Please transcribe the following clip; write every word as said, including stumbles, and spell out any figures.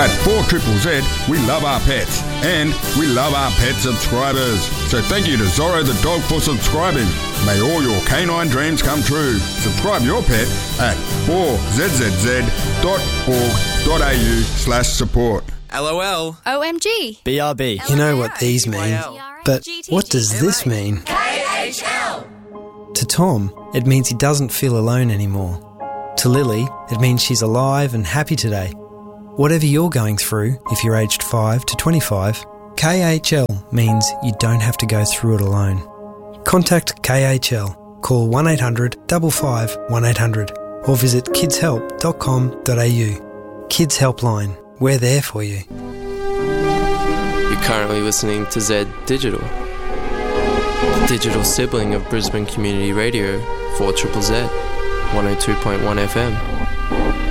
At four Z Z, we love our pets and we love our pet subscribers. So thank you to Zorro the dog for subscribing. May all your canine dreams come true. Subscribe your pet at four z z z dot org dot a u slash support. LOL. O M G. B R B. You know what these mean. But what does this mean? K H L. To Tom, it means he doesn't feel alone anymore. To Lily, it means she's alive and happy today. Whatever you're going through, if you're aged five to twenty-five, K H L means you don't have to go through it alone. Contact K H L. Call one eight hundred five five one eight hundred or visit kids help dot com dot a u. Kids Helpline. We're there for you. You're currently listening to Z Digital, the digital sibling of Brisbane Community Radio, four Z Z Z, one oh two point one F M.